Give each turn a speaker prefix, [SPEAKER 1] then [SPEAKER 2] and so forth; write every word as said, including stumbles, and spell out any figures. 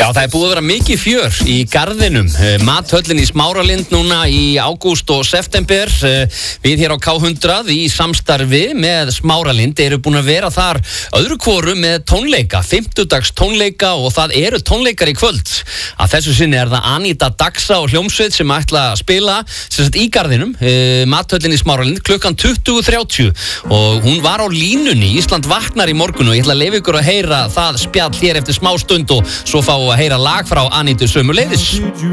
[SPEAKER 1] Já, það er búið að vera mikið fjör í garðinum. Mathöllin í Smáralind núna í ágúst og september. Við hér á K hundrað í samstarfi með Smáralind eru búin að vera þar öðru hvoru með tónleika, fimmtudags tónleika og það eru tónleikar í kvöld. Að þessu sinni er það Anita Daxa og hljómsveit sem ætla að spila sem sagt í garðinum, Mathöllin í Smáralind klukkan tuttugu þrjátíu og hún var á línunni. Ísland vaknar í morgun og ég ætla að leyfa ykkur að heyra það spjall hér eftir smá stund og svo fá að heyra lag frá Anitu sömuleiðis.